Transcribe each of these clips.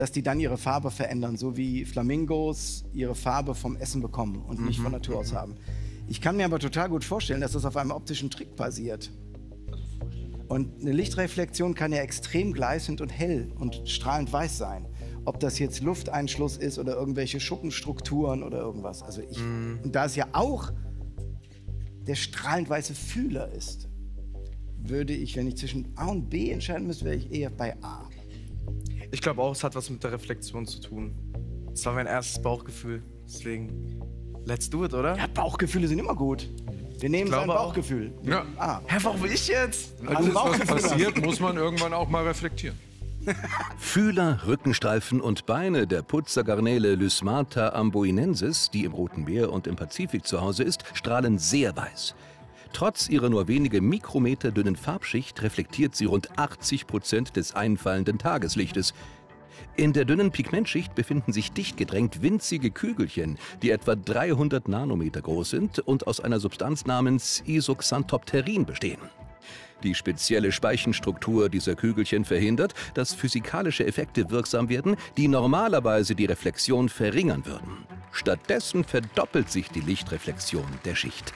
dass die dann ihre Farbe verändern, so wie Flamingos ihre Farbe vom Essen bekommen und nicht von Natur aus haben. Ich kann mir aber total gut vorstellen, dass das auf einem optischen Trick basiert. Und eine Lichtreflexion kann ja extrem gleißend und hell und strahlend weiß sein. Ob das jetzt Lufteinschluss ist oder irgendwelche Schuppenstrukturen oder irgendwas. Also und da es ja auch der strahlend weiße Fühler ist, würde ich, wenn ich zwischen A und B entscheiden müsste, wäre ich eher bei A. Ich glaube auch, es hat was mit der Reflexion zu tun. Das war mein erstes Bauchgefühl. Deswegen, let's do it, oder? Ja, Bauchgefühle sind immer gut. Wir nehmen sein Bauchgefühl. Ja. Hä, warum ich jetzt? Alles, was passiert, muss man irgendwann auch mal reflektieren. Fühler, Rückenstreifen und Beine der Putzergarnele Lysmata amboinensis, die im Roten Meer und im Pazifik zu Hause ist, strahlen sehr weiß. Trotz ihrer nur wenige Mikrometer dünnen Farbschicht reflektiert sie rund 80% des einfallenden Tageslichtes. In der dünnen Pigmentschicht befinden sich dicht gedrängt winzige Kügelchen, die etwa 300 Nanometer groß sind und aus einer Substanz namens Isoxanthopterin bestehen. Die spezielle Speichenstruktur dieser Kügelchen verhindert, dass physikalische Effekte wirksam werden, die normalerweise die Reflexion verringern würden. Stattdessen verdoppelt sich die Lichtreflexion der Schicht.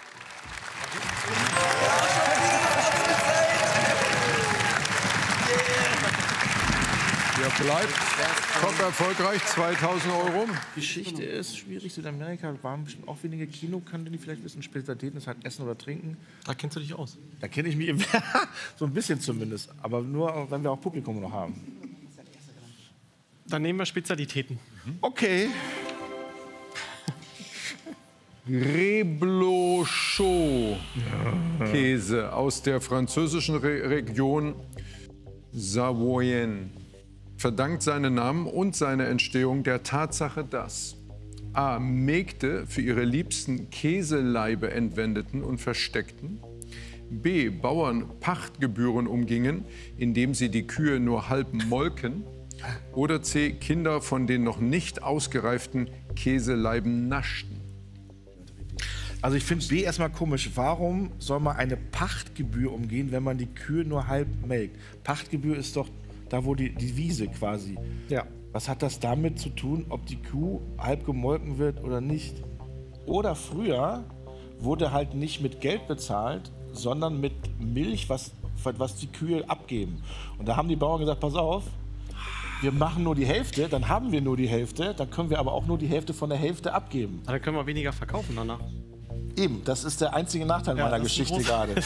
Ihr bleibt top erfolgreich, 2000 €. Geschichte ist schwierig. Südamerika waren bestimmt auch wenige Kinokanten, die vielleicht wissen. Spezialitäten ist halt Essen oder Trinken. Da kennst du dich aus. Da kenne ich mich so ein bisschen zumindest. Aber nur, wenn wir auch Publikum noch haben. Dann nehmen wir Spezialitäten. Okay. Reblochon-Käse aus der französischen Region Savoyen verdankt seinen Namen und seine Entstehung der Tatsache, dass a. Mägde für ihre liebsten Käseleibe entwendeten und versteckten, b. Bauern Pachtgebühren umgingen, indem sie die Kühe nur halb molken, oder c. Kinder von den noch nicht ausgereiften Käseleiben naschten. Also ich finde B erstmal komisch. Warum soll man eine Pachtgebühr umgehen, wenn man die Kühe nur halb melkt? Pachtgebühr ist doch da, wo die Wiese quasi. Ja. Was hat das damit zu tun, ob die Kuh halb gemolken wird oder nicht? Oder früher wurde halt nicht mit Geld bezahlt, sondern mit Milch, was die Kühe abgeben. Und da haben die Bauern gesagt, pass auf, wir machen nur die Hälfte, dann haben wir nur die Hälfte, dann können wir aber auch nur die Hälfte von der Hälfte abgeben. Dann können wir weniger verkaufen danach. Eben, das ist der einzige Nachteil meiner Geschichte gerade.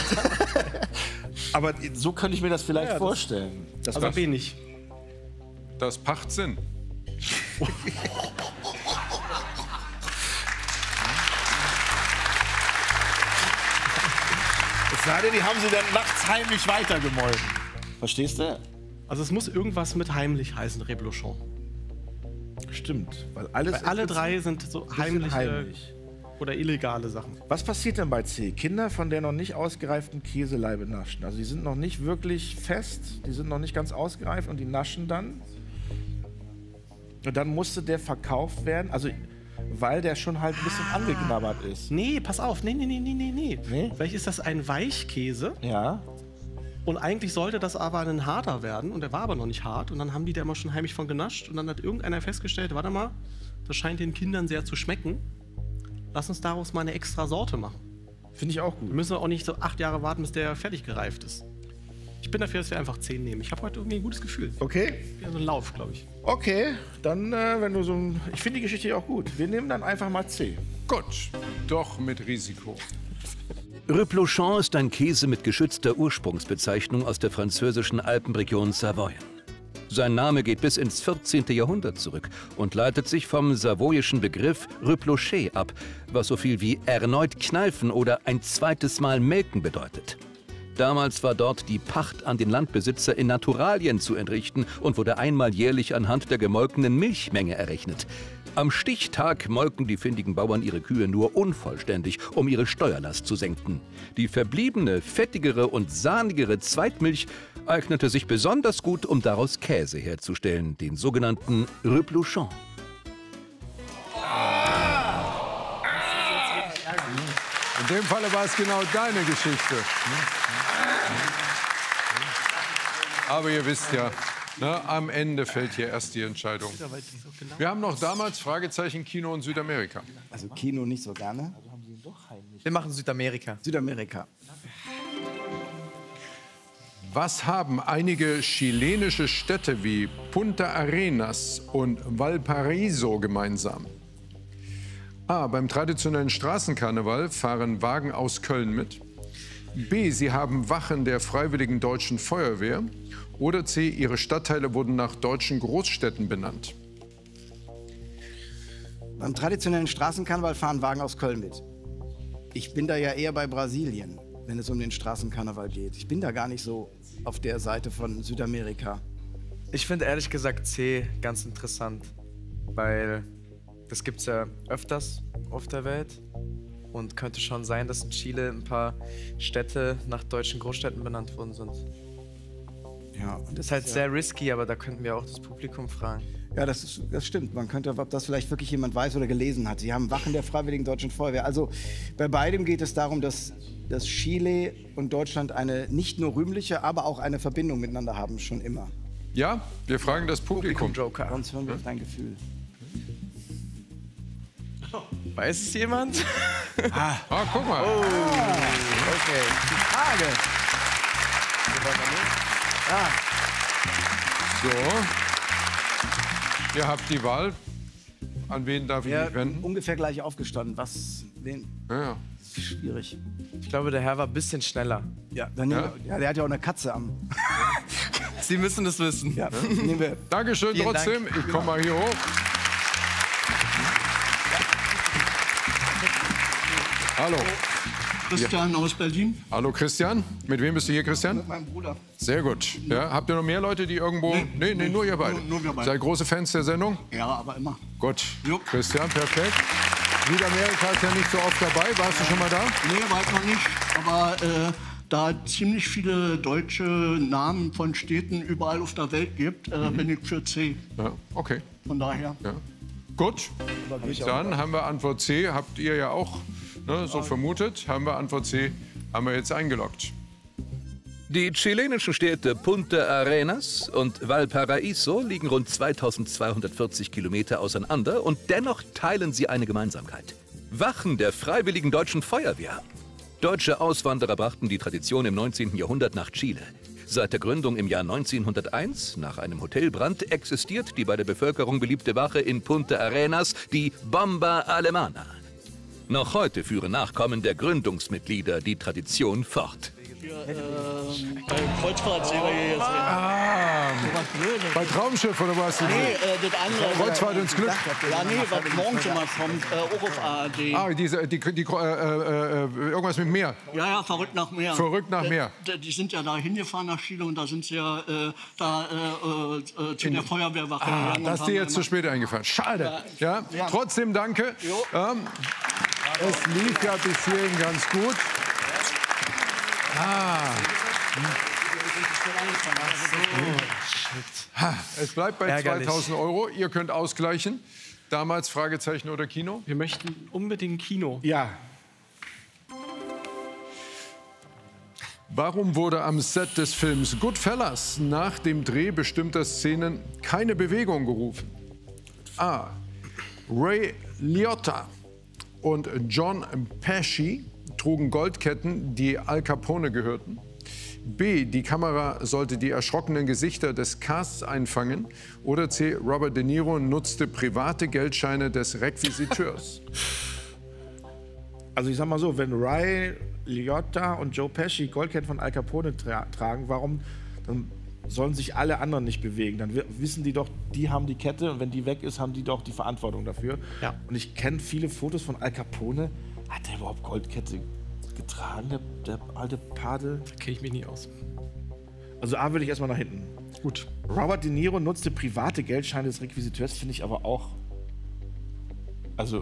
Aber so könnte ich mir das vielleicht vorstellen. Das aber wenig. Das macht Sinn. Es sei denn, die haben sie dann nachts heimlich weitergemolken. Verstehst du? Also es muss irgendwas mit heimlich heißen, Reblochon. Stimmt, weil alle drei sind so heimliche oder illegale Sachen. Was passiert denn bei C? Kinder von der noch nicht ausgereiften Käseleibe naschen. Also die sind noch nicht wirklich fest, die sind noch nicht ganz ausgereift und die naschen dann. Und dann musste der verkauft werden, also weil der schon halt ein bisschen angeknabbert ist. Nee, pass auf, nee. Vielleicht ist das ein Weichkäse. Ja. Und eigentlich sollte das aber ein harter werden und der war aber noch nicht hart. Und dann haben die da immer schon heimlich von genascht und dann hat irgendeiner festgestellt, warte mal, das scheint den Kindern sehr zu schmecken. Lass uns daraus mal eine extra Sorte machen. Finde ich auch gut. Wir müssen auch nicht so 8 Jahre warten, bis der fertig gereift ist. Ich bin dafür, dass wir einfach 10 nehmen. Ich habe heute irgendwie ein gutes Gefühl. Okay. Ja, so ein Lauf, glaube ich. Okay, dann, wenn du so ein... Ich finde die Geschichte auch gut. Wir nehmen dann einfach mal C. Gut, doch mit Risiko. Reblochon ist ein Käse mit geschützter Ursprungsbezeichnung aus der französischen Alpenregion Savoyen. Sein Name geht bis ins 14. Jahrhundert zurück und leitet sich vom savoyischen Begriff Reblocher ab, was so viel wie erneut kneifen oder ein zweites Mal melken bedeutet. Damals war dort die Pacht an den Landbesitzer in Naturalien zu entrichten und wurde einmal jährlich anhand der gemolkenen Milchmenge errechnet. Am Stichtag molken die findigen Bauern ihre Kühe nur unvollständig, um ihre Steuerlast zu senken. Die verbliebene, fettigere und sahnigere Zweitmilch eignete sich besonders gut, um daraus Käse herzustellen, den sogenannten Reblochon. In dem Falle war es genau deine Geschichte. Aber ihr wisst ja, Na, am Ende fällt hier erst die Entscheidung. Wir haben noch damals Fragezeichen Kino und Südamerika. Also Kino nicht so gerne. Wir machen Südamerika. Südamerika. Was haben einige chilenische Städte wie Punta Arenas und Valparaíso gemeinsam? A. Beim traditionellen Straßenkarneval fahren Wagen aus Köln mit. B. Sie haben Wachen der Freiwilligen Deutschen Feuerwehr. Oder C. Ihre Stadtteile wurden nach deutschen Großstädten benannt. Beim traditionellen Straßenkarneval fahren Wagen aus Köln mit. Ich bin da ja eher bei Brasilien, wenn es um den Straßenkarneval geht. Ich bin da gar nicht so auf der Seite von Südamerika. Ich finde ehrlich gesagt C ganz interessant, weil das gibt es ja öfters auf der Welt und könnte schon sein, dass in Chile ein paar Städte nach deutschen Großstädten benannt worden sind. Ja, und Das ist halt sehr risky, aber da könnten wir auch das Publikum fragen. Ja, das stimmt. Man könnte, ob das vielleicht wirklich jemand weiß oder gelesen hat. Sie haben Wachen der Freiwilligen Deutschen Feuerwehr. Also bei beidem geht es darum, dass Chile und Deutschland eine nicht nur rühmliche, aber auch eine Verbindung miteinander haben, schon immer. Ja, wir fragen das Publikum. Joker. Sonst hören wir auf dein Gefühl. Weiß es jemand? Ah, guck mal. Okay. Frage. So. Ihr habt die Wahl. An wen darf ich mich wenden? Ungefähr gleich aufgestanden. Wen? Ja. Schwierig. Ich glaube, der Herr war ein bisschen schneller. Ja, dann nehmen wir, ja, der hat ja auch eine Katze am. Sie müssen es wissen. Ja, nehmen wir. Dankeschön Vielen trotzdem. Dank. Ich komme mal hier hoch. Hallo. Christian aus Berlin. Hallo Christian. Mit wem bist du hier, Christian? Mit meinem Bruder. Sehr gut. Ja, habt ihr noch mehr Leute, die irgendwo... Nee, nur ihr beide. Nur wir beide. Seid große Fans der Sendung? Ja, aber immer. Gut. Jo. Christian, perfekt. Südamerika ist ja nicht so oft dabei. Warst du schon mal da? Nee, weiß noch nicht. Aber da ziemlich viele deutsche Namen von Städten überall auf der Welt gibt, bin ich für C. Ja, okay. Von daher. Ja. Gut. Dann haben wir Antwort C. Habt ihr ja auch so vermutet. Haben wir Antwort C. Haben wir jetzt eingeloggt. Die chilenischen Städte Punta Arenas und Valparaíso liegen rund 2240 Kilometer auseinander und dennoch teilen sie eine Gemeinsamkeit. Wachen der Freiwilligen Deutschen Feuerwehr. Deutsche Auswanderer brachten die Tradition im 19. Jahrhundert nach Chile. Seit der Gründung im Jahr 1901, nach einem Hotelbrand, existiert die bei der Bevölkerung beliebte Wache in Punta Arenas, die Bomba Alemana. Noch heute führen Nachkommen der Gründungsmitglieder die Tradition fort. Kreuzfahrtseher hier jetzt. Was Blödes. Bei Traumschiff oder was? Nee, das andere. Kreuzfahrt ins Glück. Ja, nee, was morgen schon mal kommt, auch auf ARD. Ah, irgendwas mit Meer. Ja, verrückt nach Meer. Verrückt nach Meer. Die sind ja da hingefahren nach Chile und da sind sie ja zu der Feuerwehrwache gegangen. Das ist dir jetzt zu spät eingefallen. Schade. Ja. Trotzdem danke. Es lief ja bis hierhin ganz gut. Es bleibt bei Ärgerlich. 2000 Euro. Ihr könnt ausgleichen. Damals Fragezeichen oder Kino? Wir möchten unbedingt Kino. Ja. Warum wurde am Set des Films Goodfellas nach dem Dreh bestimmter Szenen keine Bewegung gerufen? A. Ray Liotta und John Pesci trugen Goldketten, die Al Capone gehörten. B. Die Kamera sollte die erschrockenen Gesichter des Casts einfangen. Oder C. Robert De Niro nutzte private Geldscheine des Requisiteurs. Also ich sag mal so, wenn Ray Liotta und Joe Pesci Goldketten von Al Capone tragen, warum dann sollen sich alle anderen nicht bewegen? Dann wissen die doch, die haben die Kette und wenn die weg ist, haben die doch die Verantwortung dafür. Ja. Und ich kenne viele Fotos von Al Capone. Hat der überhaupt Goldkette getragen, der alte Padel? Da kenne ich mich nicht aus. Also A würde ich erstmal nach hinten. Gut. Robert De Niro nutzte private Geldscheine des Requisiteurs, finde ich aber auch. Also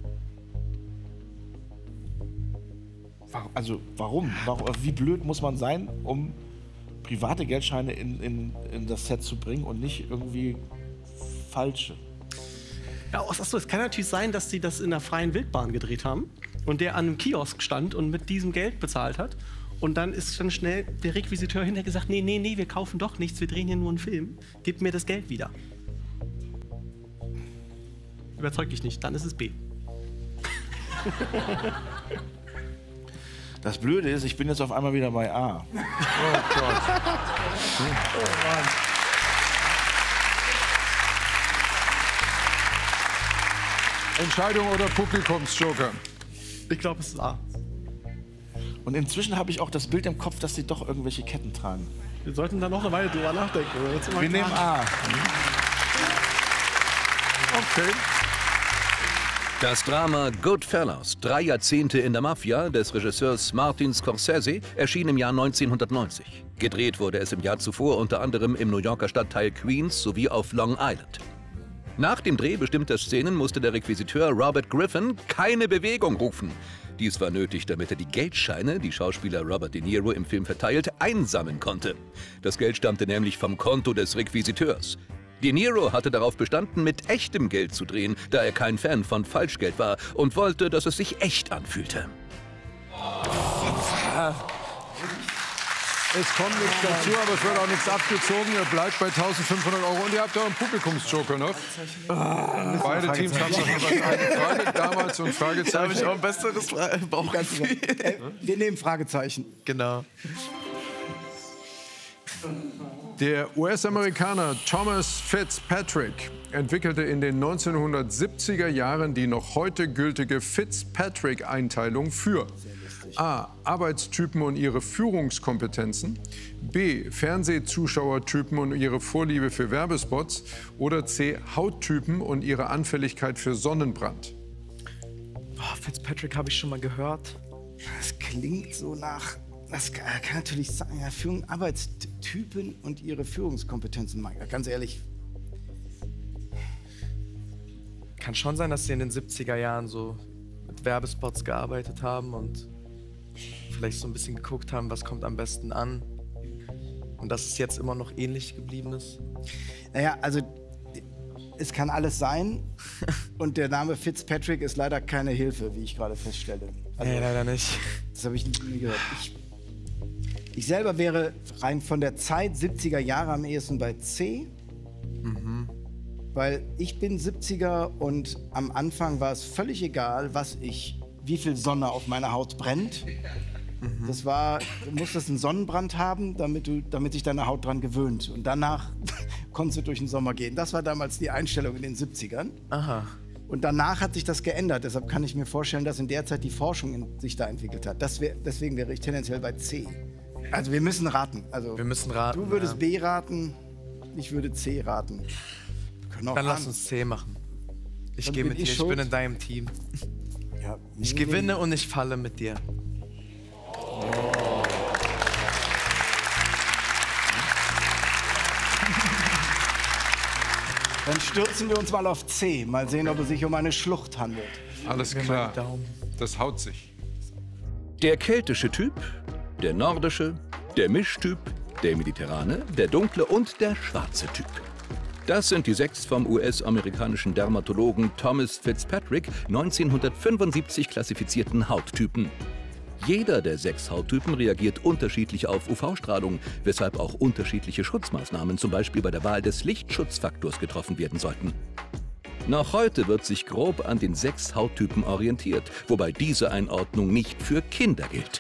warum? Wie blöd muss man sein, um private Geldscheine in das Set zu bringen und nicht irgendwie falsche? Ja, achso, es kann natürlich sein, dass sie das in der freien Wildbahn gedreht haben und der an einem Kiosk stand und mit diesem Geld bezahlt hat Und dann ist dann schnell der Requisiteur hinterher gesagt, nee, wir kaufen doch nichts, wir drehen hier nur einen Film. Gib mir das Geld wieder. Überzeug dich nicht, dann ist es B. Das Blöde ist, ich bin jetzt auf einmal wieder bei A. Oh Gott. Oh Mann. Entscheidung oder Publikumsjoker? Ich glaube, es ist A. Und inzwischen habe ich auch das Bild im Kopf, dass sie doch irgendwelche Ketten tragen. Wir sollten da noch eine Weile drüber nachdenken. Wir nehmen A. Okay. Das Drama Goodfellas, 3 Jahrzehnte in der Mafia des Regisseurs Martin Scorsese, erschien im Jahr 1990. Gedreht wurde es im Jahr zuvor unter anderem im New Yorker Stadtteil Queens sowie auf Long Island. Nach dem Dreh bestimmter Szenen musste der Requisiteur Robert Griffin keine Bewegung rufen. Dies war nötig, damit er die Geldscheine, die Schauspieler Robert De Niro im Film verteilt, einsammeln konnte. Das Geld stammte nämlich vom Konto des Requisiteurs. De Niro hatte darauf bestanden, mit echtem Geld zu drehen, da er kein Fan von Falschgeld war und wollte, dass es sich echt anfühlte. Es kommt nichts dazu, aber es wird auch nichts abgezogen. Ihr bleibt bei 1.500 € und ihr habt auch einen Publikumsjoker noch. Beide Teams haben noch jeweils eine Frage, damals und Fragezeichen. Da habe ich auch ein besseres Bauchgefühl. Wir nehmen Fragezeichen. Genau. Der US-Amerikaner Thomas Fitzpatrick entwickelte in den 1970er Jahren die noch heute gültige Fitzpatrick-Einteilung für A. Arbeitstypen und ihre Führungskompetenzen, B. Fernsehzuschauertypen und ihre Vorliebe für Werbespots oder C. Hauttypen und ihre Anfälligkeit für Sonnenbrand. Fitzpatrick habe ich schon mal gehört. Das klingt so nach. Das kann natürlich sein. Ja, Arbeitstypen und ihre Führungskompetenzen. Ganz ehrlich. Kann schon sein, dass sie in den 70er Jahren so mit Werbespots gearbeitet haben und vielleicht so ein bisschen geguckt haben, was kommt am besten an. Und dass es jetzt immer noch ähnlich geblieben ist. Naja, also es kann alles sein. Und der Name Fitzpatrick ist leider keine Hilfe, wie ich gerade feststelle. Also, Nee, leider nicht. Das habe ich nie gehört. Ich selber wäre rein von der Zeit 70er Jahre am ehesten bei C. Weil ich bin 70er und am Anfang war es völlig egal, wie viel Sonne auf meiner Haut brennt. Das war, du musstest einen Sonnenbrand haben, damit sich deine Haut dran gewöhnt. Und danach konntest du durch den Sommer gehen. Das war damals die Einstellung in den 70ern. Aha. Und danach hat sich das geändert. Deshalb kann ich mir vorstellen, dass in der Zeit die Forschung sich da entwickelt hat. Deswegen wäre ich tendenziell bei C. Also wir müssen raten. Also Wir müssen raten. du würdest B raten, ich würde C raten. Dann lass uns C machen. Ich Dann gehe bin mit dir, ich ich schuld. bin in deinem Team. Ja, Ich gewinne und ich falle mit dir. Dann stürzen wir uns mal auf C. Mal sehen, ob es sich um eine Schlucht handelt. Alles klar, das haut sich. Der keltische Typ, der nordische, der Mischtyp, der mediterrane, der dunkle und der schwarze Typ. Das sind die 6 vom US-amerikanischen Dermatologen Thomas Fitzpatrick 1975 klassifizierten Hauttypen. Jeder der 6 Hauttypen reagiert unterschiedlich auf UV-Strahlung, weshalb auch unterschiedliche Schutzmaßnahmen, zum Beispiel bei der Wahl des Lichtschutzfaktors, getroffen werden sollten. Noch heute wird sich grob an den 6 Hauttypen orientiert, wobei diese Einordnung nicht für Kinder gilt.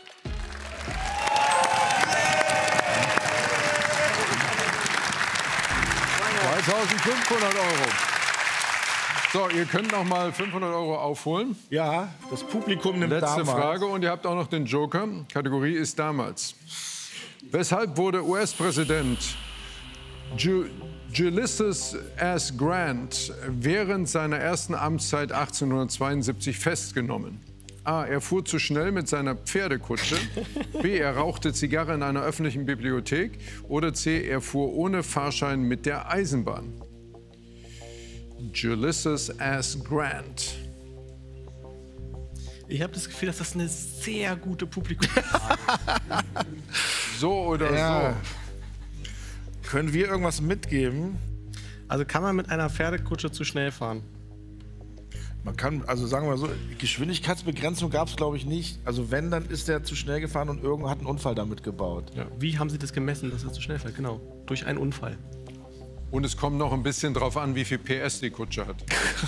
€1.500. So, ihr könnt noch mal 500 € aufholen. Ja, das Publikum nimmt Letzte damals. Frage und ihr habt auch noch den Joker. Kategorie ist damals. Weshalb wurde US-Präsident Ulysses S. Grant während seiner ersten Amtszeit 1872 festgenommen? A. Er fuhr zu schnell mit seiner Pferdekutsche. B. Er rauchte Zigarre in einer öffentlichen Bibliothek. Oder C. Er fuhr ohne Fahrschein mit der Eisenbahn. Ulysses S. Grant. Ich habe das Gefühl, dass das eine sehr gute Publikumsfrage ist. So oder Ja. Können wir irgendwas mitgeben? Also kann man mit einer Pferdekutsche zu schnell fahren? Man kann, also sagen wir mal so, Geschwindigkeitsbegrenzung gab es, glaube ich, nicht. Also wenn, dann ist der zu schnell gefahren und irgendwo hat einen Unfall damit gebaut. Ja. Wie haben Sie das gemessen, dass er zu schnell fährt? Genau, durch einen Unfall. Und es kommt noch ein bisschen drauf an, wie viel PS die Kutsche hat.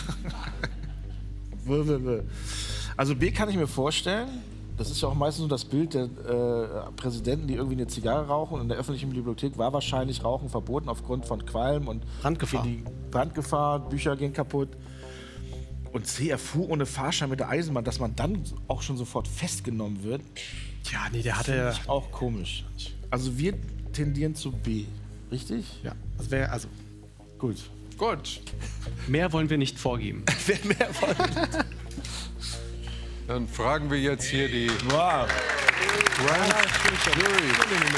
Also B kann ich mir vorstellen. Das ist ja auch meistens so das Bild der Präsidenten, die irgendwie eine Zigarre rauchen. Und in der öffentlichen Bibliothek war wahrscheinlich Rauchen verboten aufgrund von Qualm und Brandgefahr, Bücher gehen kaputt. Und C, er fuhr ohne Fahrschein mit der Eisenbahn, dass man dann auch schon sofort festgenommen wird. Ja, nee, der hatte ja auch komisch. Also wir tendieren zu B, richtig? Ja, das wäre also gut. Gut. Mehr wollen wir nicht vorgeben. Mehr wollen wir. Dann fragen wir jetzt hier die Wow. Grand Jury.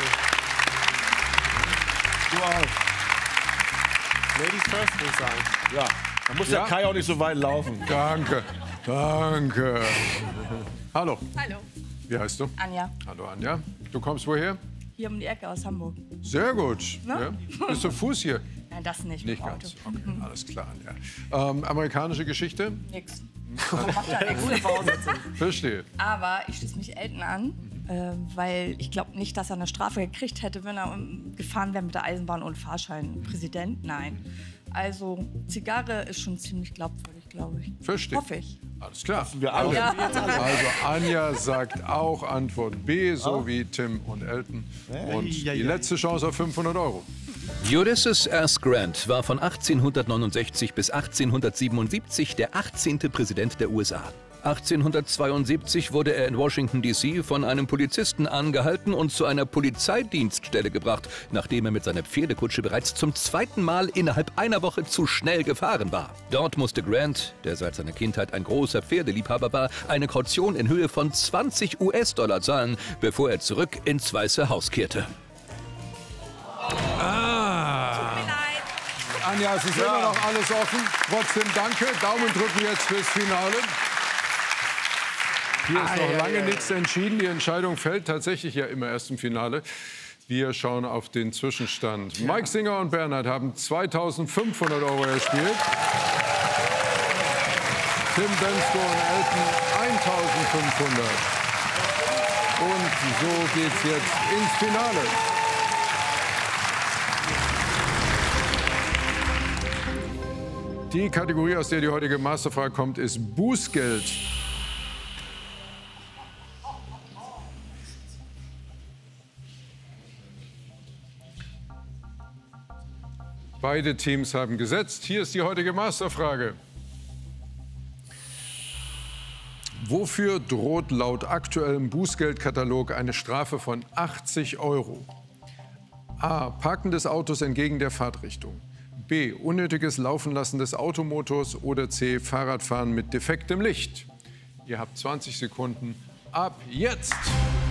Wow. Ladies first, würde ich sagen. Ja, da muss der Kai auch nicht so weit laufen. Danke, danke. Hallo, Hallo, wie heißt du? Anja. Hallo Anja. Du kommst woher? Hier um die Ecke aus Hamburg. Sehr gut. Ne? Ja. Bist du Fuß hier? Nein, das nicht. Nicht mit ganz. Auto. Okay, alles klar, Anja. Amerikanische Geschichte? Nix. Macht ja nichts. Gute Voraussetzung. Verstehe. Aber ich schließe mich Elton an, weil ich glaube nicht, dass er eine Strafe gekriegt hätte, wenn er gefahren wäre mit der Eisenbahn ohne Fahrschein. Präsident? Nein. Also Zigarre ist schon ziemlich glaubwürdig, glaube ich. Verstehe. Hoffe ich. Alles klar. Wir alle. Ja. Also Anja sagt auch Antwort B, so wie Tim und Elton. Und die letzte Chance auf 500 €. Ulysses S. Grant war von 1869 bis 1877 der 18. Präsident der USA. 1872 wurde er in Washington, D.C. von einem Polizisten angehalten und zu einer Polizeidienststelle gebracht, nachdem er mit seiner Pferdekutsche bereits zum zweiten Mal innerhalb einer Woche zu schnell gefahren war. Dort musste Grant, der seit seiner Kindheit ein großer Pferdeliebhaber war, eine Kaution in Höhe von $20 zahlen, bevor er zurück ins Weiße Haus kehrte. Anja, es ist immer noch alles offen. Trotzdem danke. Daumen drücken jetzt fürs Finale. Hier ist noch lange nichts entschieden. Die Entscheidung fällt tatsächlich ja immer erst im Finale. Wir schauen auf den Zwischenstand. Mike Singer und Bernhard haben 2.500 € erspielt. Tim Bensko und Elton 1.500. Und so geht's jetzt ins Finale. Die Kategorie, aus der die heutige Masterfrage kommt, ist Bußgeld. Beide Teams haben gesetzt. Hier ist die heutige Masterfrage. Wofür droht laut aktuellem Bußgeldkatalog eine Strafe von 80 €? A. Parken des Autos entgegen der Fahrtrichtung. B. Unnötiges Laufenlassen des Automotors. Oder C. Fahrradfahren mit defektem Licht. Ihr habt 20 Sekunden ab jetzt.